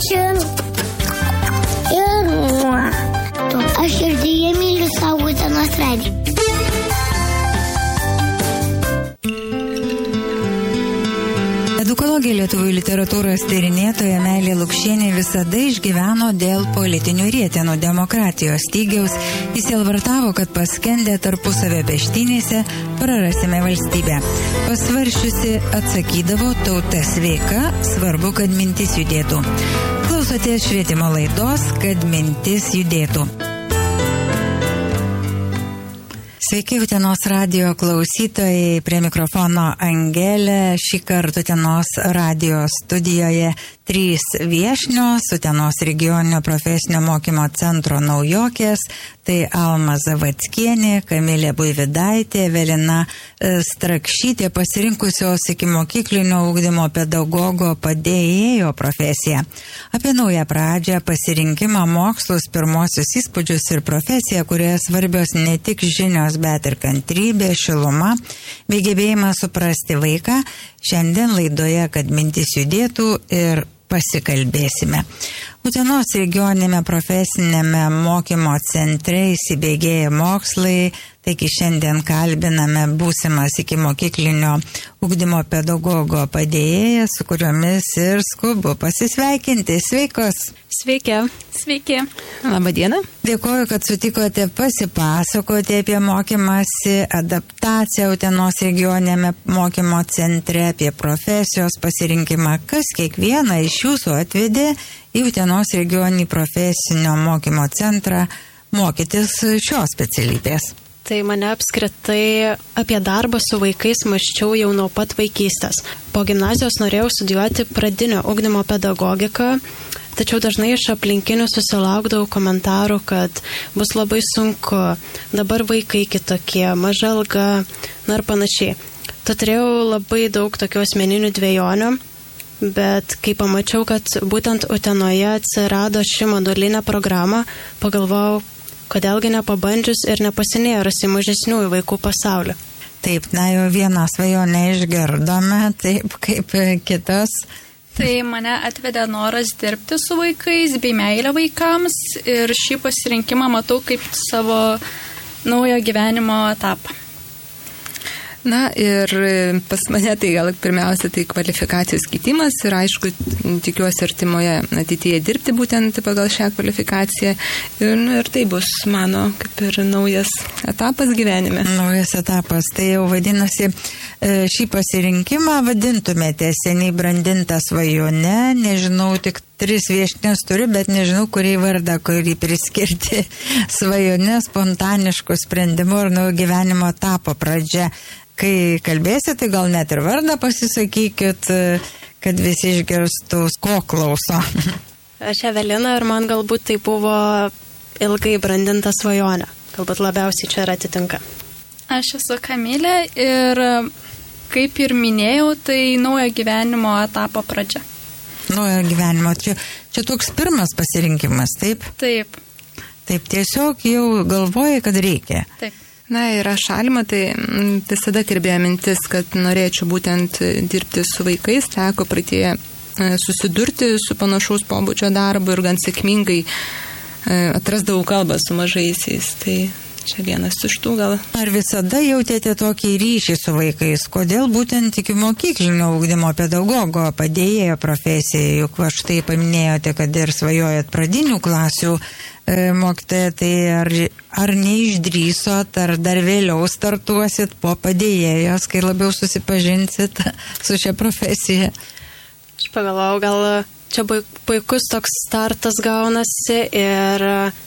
Ačiū. Ir aš širdyje myliu savo Utenos radiją. Edukologė lietuvių literatūros tyrinėtoja Meilė Lukšienė visada išgyveno dėl politinių rietenų demokratijos stygiaus. Jis elvartavo, kad paskendę tarpusavio peštynėse prarasime valstybę. Pasvaršiusi atsakydavo, tauta sveika, svarbu, kad mintis judėtų. Klausotės švietimo laidos, kad mintis judėtų. Sveiki, Utenos radijo klausytojai, prie mikrofono Angelė. Šį kartą Utenos radijo studijoje 3 viešnios, Utenos regioninio profesinio mokymo centro naujokės, tai Alma Zavackienė, Kamilė Buividaitė, Evelina Strakšytė, pasirinkusios iki mokyklinio ugdymo pedagogo padėjėjo profesiją. Apie naują pradžią, pasirinkimą, mokslus, pirmosius įspūdžius ir profesiją, kurioje svarbios ne tik žinios, bet ir kantrybė, šiluma bei gebėjimas suprasti vaiką. Šiandien laidoje, kad mintis judėtų, ir pasikalbėsime. Utenos regioninėme profesinėme mokymo centre įsibėgėja mokslai, taigi šiandien kalbiname būsimas iki mokyklinio ugdymo pedagogo padėjėjas, su kuriomis ir skubu pasisveikinti. Sveikos! Sveiki. Sveiki. Labą dieną. Dėkoju, kad sutikote pasipasakoti apie mokymąsi, adaptaciją Utenos regioninėme mokymo centre, apie profesijos pasirinkimą. Kas kiekvieną iš jūsų atvedė į Utenos regioninį profesinio mokymo centrą mokytis šios specialybės? Tai mane apskritai apie darbą su vaikais mąsčiau jau nuo pat vaikystės. Po gimnazijos norėjau studijuoti pradinio ugdymo pedagogiką, tačiau dažnai iš aplinkinių susilaukdavau komentarų, kad bus labai sunku, dabar vaikai kitokie, maža alga, na ir panašiai. Tad turėjau labai daug tokių asmeninių dvejonių, bet kai pamačiau, kad būtent Utenoje atsirado ši modulinė programa, pagalvojau, kodėlgi nepabandžius ir nepasinėrus į mažesniųjų vaikų pasaulį. Taip, na jau vieną svajonę išgirdome, taip kaip kitas. Tai mane atvedė noras dirbti su vaikais bei meilė vaikams ir šį pasirinkimą matau kaip savo naujo gyvenimo etapą. Na ir pas mane tai gal pirmiausia tai kvalifikacijos keitimas ir aišku tikiuosi artimoje ateityje dirbti būtent pagal šią kvalifikaciją ir tai bus mano kaip ir naujas etapas gyvenime. Naujas etapas, tai jau vadinasi šį pasirinkimą vadintumėte seniai brandintą svajone, nežinau, tik 3 viešnios turi, bet nežinau, kurį vardą, kurį priskirti svajone, spontaniškų sprendimų ir naujo gyvenimo etapo pradžia. Kai kalbėsite, tai gal net ir vardą pasisakykit, kad visi išgirstų, ko klauso. Aš Evelina ir man galbūt tai buvo ilgai brandinta svajonė. Galbūt labiausiai čia ir atitinka. Aš esu Kamilė ir kaip ir minėjau, tai naujo gyvenimo etapo pradžia. Naujo gyvenimo. Čia toks pirmas pasirinkimas, taip? Taip. Taip, tiesiog jau galvoji, kad reikia. Taip. Na ir aš Alma, tai visada kirbėjo mintis, kad norėčiau būtent dirbti su vaikais, teko praeityje susidurti su panašaus pobūdžio darbu ir gan sėkmingai atrasdavau kalbą su mažaisiais. Tai čia vienas iš tų gal. Ar visada jautėte tokį ryšį su vaikais? Kodėl būtent iki mokyklinio ugdymo pedagogo padėjėjo profesija? Juk va štai paminėjote, kad ir svajojat pradinių klasių mokytoja, tai ar neišdrįsot, ar dar vėliau startuosit po padėjėjos, kai labiau susipažinsit su šia profesija? Aš pagalvojau, gal čia puikus toks startas gaunasi ir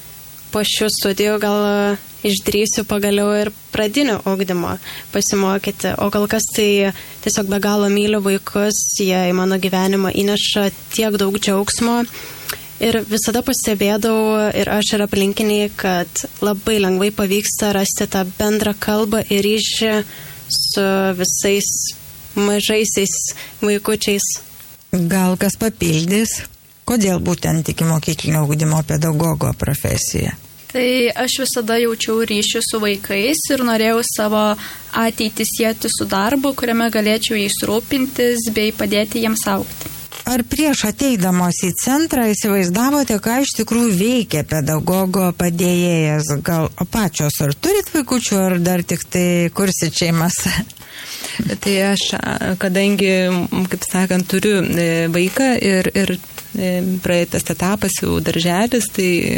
po šių studijų gal išdrįsiu pagaliau ir pradinio ugdymo pasimokyti. O kol kas tai tiesiog be galo myliu vaikus, jie į mano gyvenimą įneša tiek daug džiaugsmo. Ir visada pastebėdavau ir aš ir aplinkiniai, kad labai lengvai pavyksta rasti tą bendrą kalbą ir ryšį su visais mažaisiais vaikučiais. Gal kas papildys? Kodėl būtent iki mokyklinio ugdymo pedagogo profesija? Tai aš visada jaučiau ryšį su vaikais ir norėjau savo ateitį sieti su darbu, kuriame galėčiau jais rūpintis bei padėti jiems augti. ar prieš ateidamos į centrą įsivaizdavote, ką iš tikrųjų veikia pedagogo padėjėjas? Gal pačios ar turit vaikučių, ar dar tik tai kursit šeimas? Tai aš, kadangi, kaip sakant, turiu vaiką ir praeitas etapas jau darželis, tai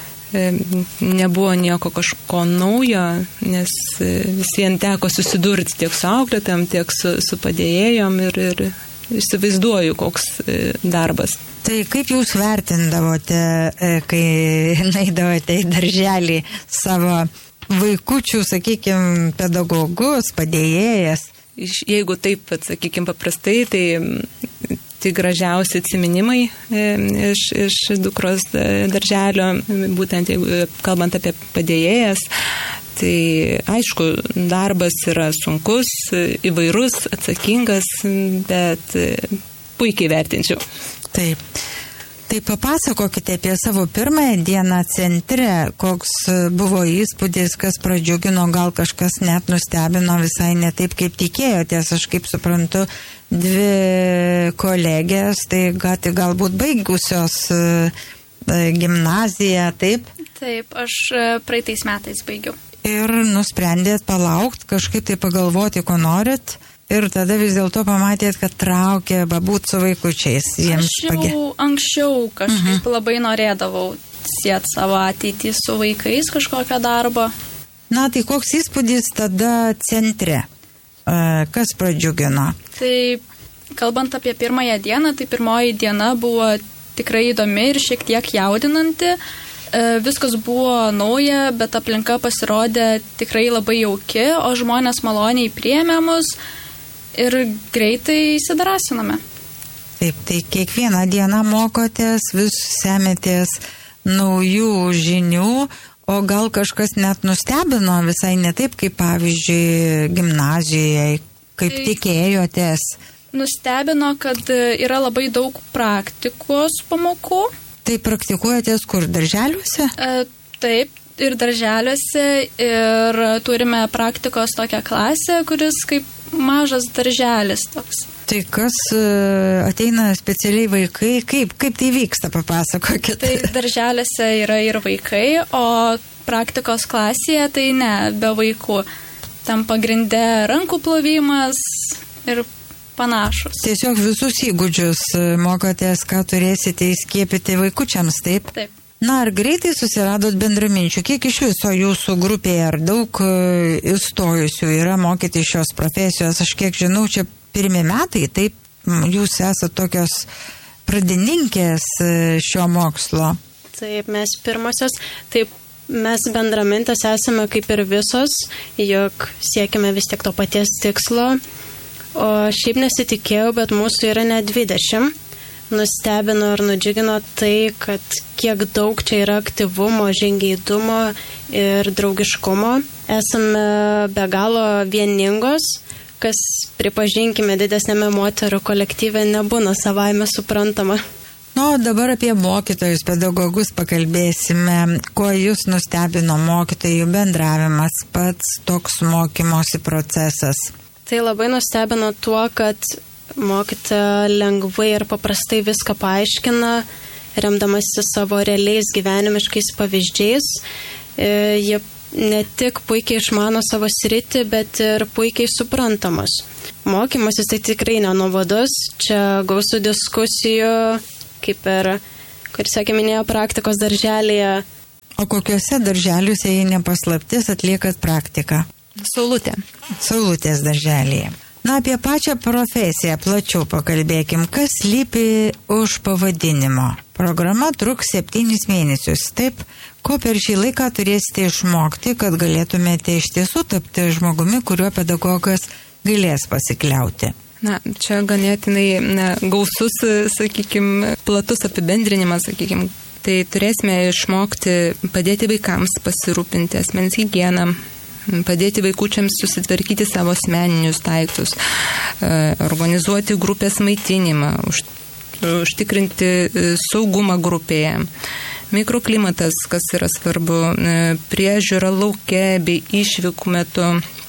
nebuvo nieko kažko naujo, nes vis vien teko susidurti tiek su auklėtėm, tiek su padėjėjom ir įsivaizduoju, koks darbas. Tai kaip jūs vertindavote, kai eidavote į darželį savo vaikučių, sakykime, pedagogus, padėjėjas? Jeigu taip, sakykime, paprastai, tai gražiausi atsiminimai iš dukros darželio, būtent jeigu kalbant apie padėjėjas, tai aišku, darbas yra sunkus, įvairus, atsakingas, bet puikiai vertinčiau. Taip. Tai papasakokite apie savo pirmąją dieną centre, koks buvo įspūdis, kas pradžiugino, gal kažkas net nustebino visai ne taip, kaip tikėjotės. Aš kaip suprantu, 2 kolegės, tai galbūt baigusios gimnaziją, taip? Taip, aš praeitais metais baigiau. Ir nusprendėt palaukti, kažkaip tai pagalvoti, ko norit. Ir tada vis dėlto pamatėt, kad traukia būt su vaikučiais. Aš jau anksčiau kažkaip labai norėdavau sieti savo ateitį su vaikais kažkokio darbo. Na, tai koks įspūdis tada centre? Kas pradžiugino? Tai kalbant apie pirmąją dieną, tai pirmoji diena buvo tikrai įdomi ir šiek tiek jaudinanti. Viskas buvo nauja, bet aplinka pasirodė tikrai labai jauki, o žmonės maloniai priėmė mus. Ir greitai įsidrasiname. Taip, tai kiekvieną dieną mokotės, vis semėtės naujų žinių, o gal kažkas net nustebino visai ne taip, kaip pavyzdžiui gimnazijai, kaip tikėjotės. Nustebino, kad yra labai daug praktikos pamokų. Tai praktikuojatės kur, darželiuose? Taip, ir darželiuose, ir turime praktikos tokią klasę, kuris kaip mažas darželis toks. Tai kas ateina specialiai vaikai, kaip tai vyksta, papasakokite. Tai darželiuose yra ir vaikai, o praktikos klasėje tai ne, be vaikų. Tam pagrinde rankų plovimas ir panašus. Tiesiog visus įgūdžius mokotės, ką turėsite įskiepyti vaikučiams, taip? Taip. Na, ar greitai susiradot bendraminčių? Kiek iš viso jūsų grupėje, ar daug įstojusių yra mokyti šios profesijos? Aš kiek žinau, čia 1 metai, taip, jūs esate tokios pradininkės šio mokslo. Taip, mes pirmosios, taip, mes bendramintės esame kaip ir visos, jog siekime vis tiek to paties tikslo, o šiaip nesitikėjau, bet mūsų yra net 20. Nustebino ir nudžiugino tai, kad kiek daug čia yra aktyvumo, žingeidumo ir draugiškumo. Esame be galo vieningos, kas, pripažinkime, didesnėme moterų kolektyve nebūna savaime suprantama. Nu, dabar apie mokytojus, pedagogus pakalbėsime. Kuo jūs nustebino mokytojų bendravimas, pats toks mokymosi procesas? Tai labai nustebino tuo, kad mokytoja lengvai ir paprastai viską paaiškina, remdamasi savo realiais gyvenimiškais pavyzdžiais. Jie ne tik puikiai išmano savo sritį, bet ir puikiai suprantamas. Mokymasis tai tikrai nenuobodus, čia gausų diskusijų, kaip ir, kur sakė, minėjo praktikos darželėje. O kokiuose darželiuose, jei nepaslaptis, atliekat praktiką? Saulutės darželėje. Na, apie pačią profesiją plačiau pakalbėkim. Kas slypi už pavadinimo? Programa truks 7 mėnesius. Taip, ko per šį laiką turėsite išmokti, kad galėtumėte iš tiesų tapti žmogumi, kuriuo pedagogas galės pasikliauti? Na, čia ganėtinai gausus, sakykime, platus apibendrinimas, sakykime. Tai turėsime išmokti padėti vaikams pasirūpinti asmens higieną, padėti vaikučiams susitvarkyti savo asmeninius daiktus, organizuoti grupės maitinimą, užtikrinti saugumą grupėje. Mikroklimatas, kas yra svarbu, priežiūra lauke bei išvykų metu,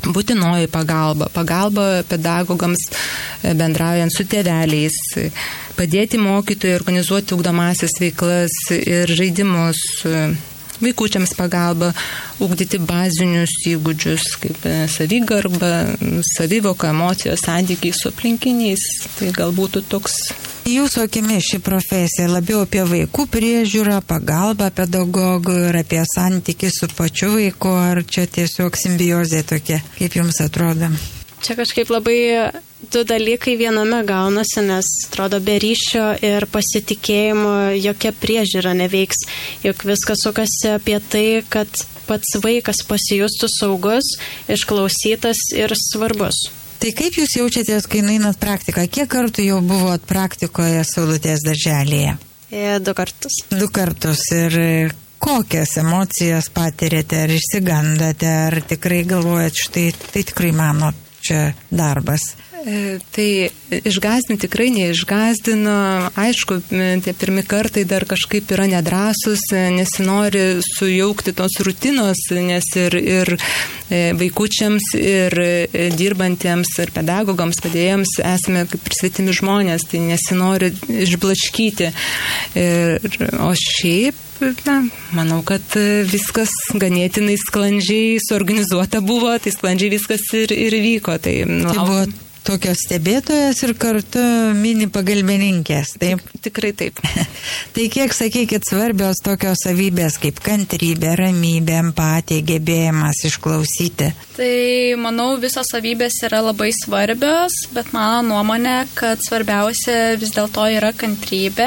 būtinoji pagalba pedagogams bendraujant su tėveliais, padėti mokytojai organizuoti ugdomasias veiklas ir žaidimus, vaikučiams pagalba, ugdyti bazinius įgūdžius, kaip savigarba, savivoka, emocijos, santykiai su aplinkiniais. Tai galbūt toks. Jūsų akimis ši profesija labiau apie vaikų priežiūrą, pagalbą pedagogų ir apie santykį su pačiu vaiku, ar čia tiesiog simbiozė tokia, kaip jums atrodo? Čia kažkaip labai du dalykai viename gaunasi, nes atrodo be ryšio ir pasitikėjimo jokia priežiūra neveiks, juk viskas sukasi apie tai, kad pats vaikas pasijustų saugus, išklausytas ir svarbus. Tai kaip jūs jaučiatės, kai nueinat praktiką? Kiek kartų jau buvot praktikoje Saulutės darželėje? 2 kartus. 2 kartus. Ir kokias emocijas patirėte? Ar išsigandate? Ar tikrai galvojat, štai tai tikrai mano čia darbas? Tai išgąsdinti tikrai neišgąsdino. Aišku, tie pirmi kartai dar kažkaip yra nedrąsus, nesinori sujaukti tos rutinos, nes ir vaikučiams, ir dirbantiems, ir pedagogams, padėjams esame kaip prisvetimi žmonės, tai nesinori išblaškyti. O šiaip, manau, kad viskas ganėtinai sklandžiai suorganizuota buvo, tai sklandžiai viskas ir vyko. Tai buvo tokios stebėtojas ir kartu mini pagalbininkės, taip? Tikrai taip. Tai kiek, sakykit, svarbios tokios savybės kaip kantrybė, ramybė, empatija, gebėjimas išklausyti? Tai manau, visos savybės yra labai svarbios, bet mano nuomonė, kad svarbiausia vis dėlto yra kantrybė.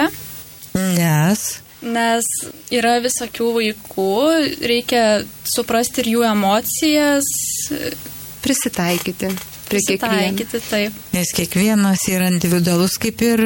Nes yra visokių vaikų, reikia suprasti ir jų emocijas. Prisitaikyti prie kiekvieno. Taip. Nes kiekvienas yra individualus kaip ir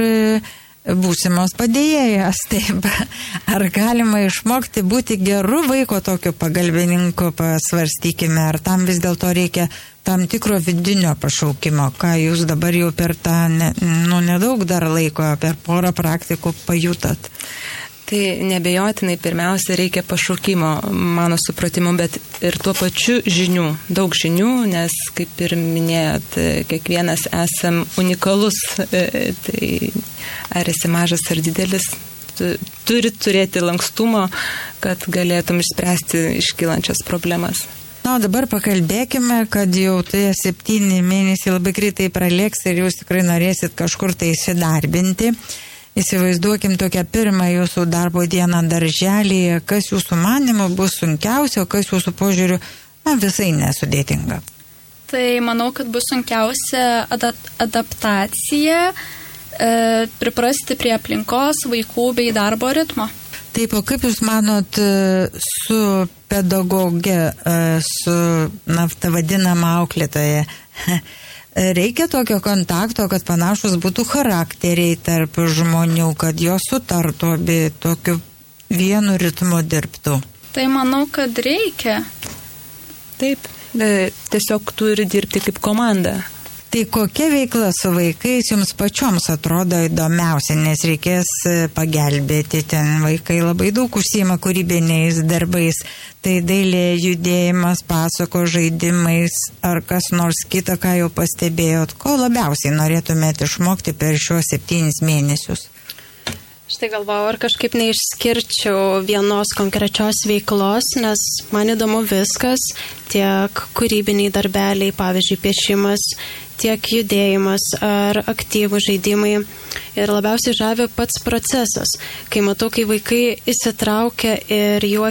būsimos padėjėjas. Taip. Ar galima išmokti būti geru vaiko tokiu pagalbininku, pasvarstykime, ar tam vis dėlto reikia tam tikro vidinio pašaukimo, ką jūs dabar jau per tą nedaug dar laiko, per porą praktikų pajutot? Tai nebejotinai pirmiausia reikia pašaukimo, mano supratimu, bet ir tuo pačiu žinių. Daug žinių, nes, kaip ir minėjot, kiekvienas esam unikalus. Tai ar esi mažas ar didelis, turi turėti lankstumo, kad galėtum išspręsti iškylančias problemas. Na, o dabar pakalbėkime, kad jau tai 7 mėnesiai labai greitai pralėks ir jūs tikrai norėsit kažkur tai įsidarbinti. Įsivaizduokim tokią pirmą jūsų darbo dieną darželėje, kas jūsų manimu bus sunkiausia, o kas jūsų požiūriu visai nesudėtinga. Tai manau, kad bus sunkiausia adaptacija, priprasti prie aplinkos, vaikų bei darbo ritmo. Taip, o kaip jūs manot su pedagoge, su ta vadinama auklėtoja? Reikia tokio kontakto, kad panašus būtų charakteriai tarp žmonių, kad jos sutartų, abi tokiu vienu ritmu dirbtų. Tai manau, kad reikia. Taip, tiesiog turi dirbti kaip komanda. Tai kokia veikla su vaikais jums pačioms atrodo įdomiausia, nes reikės pagelbėti, ten vaikai labai daug užsiima kūrybiniais darbais, tai dailė, judėjimas, pasako, žaidimais, ar kas nors kita, ką jau pastebėjot, ko labiausiai norėtumėte išmokti per šiuos 7 mėnesius? Štai galvojau, ar kažkaip neišskirčiau vienos konkrečios veiklos, nes man įdomu viskas, tiek kūrybiniai darbeliai, pavyzdžiui, piešimas, tiek judėjimas ar aktyvų žaidimai. Ir labiausiai žavi pats procesas, kai matau, kai vaikai įsitraukia ir jų